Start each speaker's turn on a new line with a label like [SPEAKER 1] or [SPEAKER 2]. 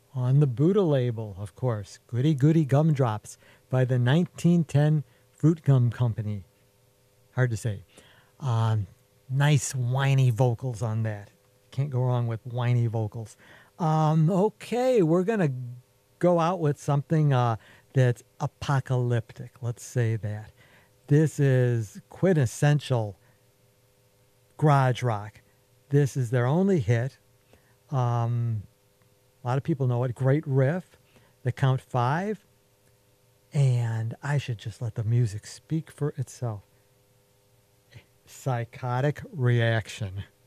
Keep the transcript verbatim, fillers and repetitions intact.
[SPEAKER 1] On the Buddha label, of course, Goody Goody Gumdrops by the nineteen ten Fruit Gum Company. Hard to say. Um, nice whiny vocals on that. Can't go wrong with whiny vocals. Um, okay, we're going to go out with something uh, that's apocalyptic. Let's say that. This is quintessential garage rock. This is their only hit. Um, a lot of people know it. Great riff. The Count Five. And I should just let the music speak for itself. Psychotic Reaction.